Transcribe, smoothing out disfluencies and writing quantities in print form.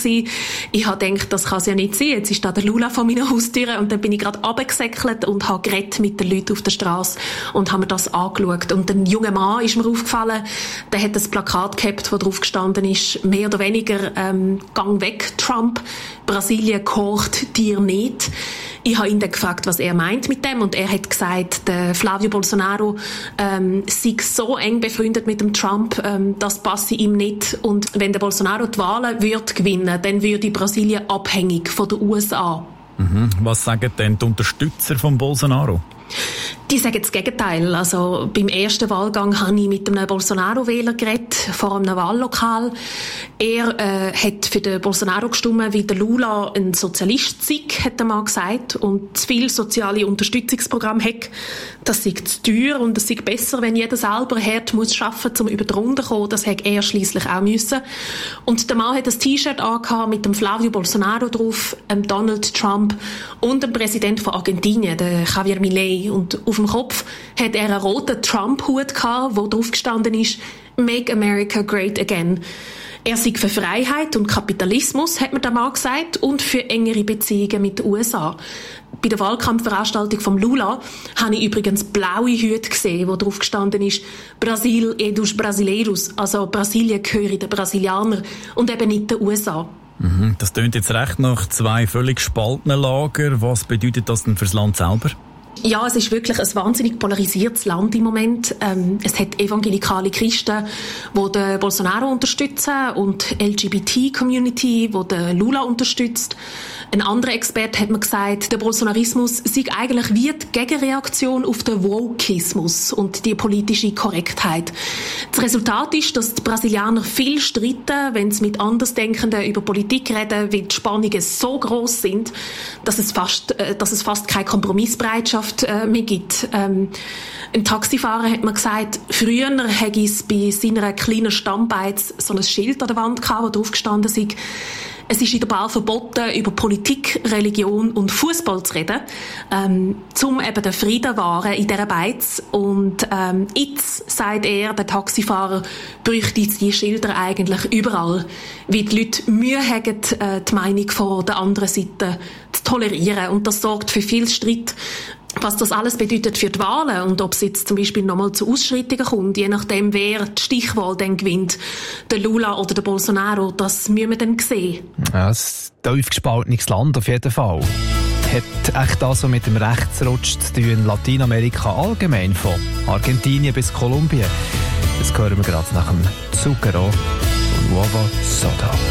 gewesen. Ich habe gedacht, das kann es ja nicht sein. Jetzt ist da der Lula vor meiner Haustür und dann bin ich gerade runtergesäckelt und habe geredet mit den Leuten auf der Straße und habe mir das angeschaut. Und ein junger Mann ist mir aufgefallen, der hat ein Plakat gehabt, wo drauf gestanden ist, mehr oder weniger, «Gang weg, Trump, Brasilien gehorcht dir nicht». Ich habe ihn dann gefragt, was er meint mit dem, und er hat gesagt, der Flavio Bolsonaro sei so eng befreundet mit dem Trump, das passe ihm nicht. Und wenn der Bolsonaro die Wahlen würde gewinnen, dann würde Brasilien abhängig von den USA. Was sagen denn die Unterstützer von Bolsonaro? Die sagen das Gegenteil. Also beim ersten Wahlgang habe ich mit einem Bolsonaro-Wähler geredet, vor einem Wahllokal. Er hat für den Bolsonaro gestimmt, wie der Lula ein Sozialist sei, hat er mal gesagt, und zu viele soziale Unterstützungsprogramme hat. Das sei zu teuer und es sei besser, wenn jeder selber hart muss arbeiten, um über die Runde zu kommen. Das hätte er schliesslich auch müssen. Und der Mann hat ein T-Shirt angehabt mit dem Flavio Bolsonaro drauf, Donald Trump und dem Präsident von Argentinien, der Javier Milei. Und auf dem Kopf hat er einen roten Trump-Hut gehabt, wo drauf gestanden ist, «Make America Great Again». Er sei für Freiheit und Kapitalismus, hat man da mal gesagt, und für engere Beziehungen mit den USA. Bei der Wahlkampfveranstaltung vom Lula habe ich übrigens blaue Hüte gesehen, wo drauf gestanden ist, «Brasil e dos Brasileiros», also «Brasilien gehöre den Brasilianern» und eben nicht den USA. Das tönt jetzt recht nach zwei völlig gespaltenen Lagern. Was bedeutet das denn fürs Land selber? Ja, es ist wirklich ein wahnsinnig polarisiertes Land im Moment. Es hat evangelikale Christen, die den Bolsonaro unterstützen, und LGBT-Community, die den Lula unterstützt. Ein anderer Experte hat mir gesagt, der Bolsonarismus sei eigentlich wie die Gegenreaktion auf den Wokeismus und die politische Korrektheit. Das Resultat ist, dass die Brasilianer viel streiten, wenn sie mit Andersdenkenden über Politik reden, weil die Spannungen so gross sind, dass es fast keine Kompromissbereitschaft mehr gibt. Ein Taxifahrer hat mir gesagt, früher hätte es bei seiner kleinen Stammbeiz so ein Schild an der Wand gehabt, wo drauf gestanden sei, es ist in der Bar verboten, über Politik, Religion und Fußball zu reden, um eben den Frieden zu wahren in dieser Beiz. Und jetzt, sagt er, der Taxifahrer, bräuchte die Schilder eigentlich überall, weil die Leute Mühe haben, die Meinung von der anderen Seite zu tolerieren. Und das sorgt für viel Streit. Was das alles bedeutet für die Wahlen und ob es jetzt zum Beispiel nochmal zu Ausschreitungen kommt, je nachdem, wer die Stichwahl dann gewinnt, der Lula oder der Bolsonaro, das müssen wir dann sehen. Ja, ein tief gespaltenes Land auf jeden Fall. Hat echt das, was mit dem Rechtsrutsch zu tun in Lateinamerika allgemein, von Argentinien bis Kolumbien? Das hören wir gerade nach dem Zucchero von Nuevo Soda.